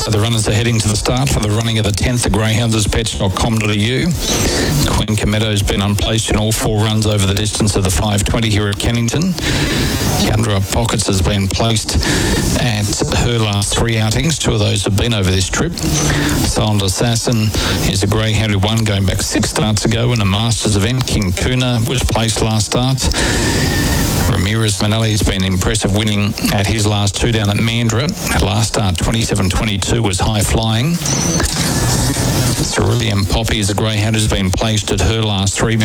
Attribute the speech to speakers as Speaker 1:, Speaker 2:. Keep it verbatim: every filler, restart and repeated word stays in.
Speaker 1: The runners are heading to the start for the running of the tenth, the greyhounders pets dot com dot a u. Queen Cometto's been unplaced in all four runs over the distance of the five twenty here at Kennington. Yandra Pockets has been placed at her last three outings. Two of those have been over this trip. Silent Assassin is a greyhound who won going back six starts ago in a Masters event. King Kuna was placed last start. Ramirez Manelli has been impressive, winning at his last two down at Mandurah. At last start, twenty-seven twenty-two was high flying. Cerulean Poppy is a greyhound who's been placed at her last three.